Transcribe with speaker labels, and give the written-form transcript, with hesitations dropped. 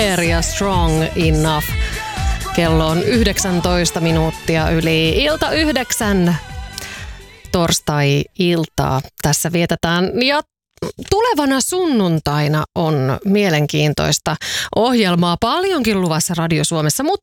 Speaker 1: Cher ja Strong Enough. Kello on 19 minuuttia yli ilta 9. Torstai-iltaa tässä vietetään ja tulevana sunnuntaina on mielenkiintoista ohjelmaa paljonkin luvassa Radio Suomessa, mutta